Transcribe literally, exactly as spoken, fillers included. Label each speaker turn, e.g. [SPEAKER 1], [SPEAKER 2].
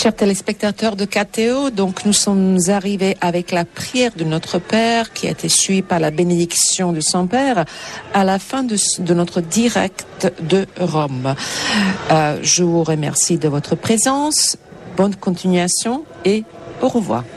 [SPEAKER 1] Chers téléspectateurs de K T O, donc nous sommes arrivés avec la prière de notre Père qui a été suivie par la bénédiction de son Père à la fin de, de notre direct de Rome. Euh, je vous remercie de votre présence, bonne continuation et au revoir.